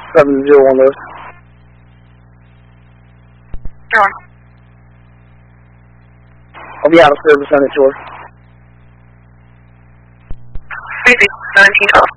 701 Lewis. Sure. I'll be out of service on the tour. 36, 1712.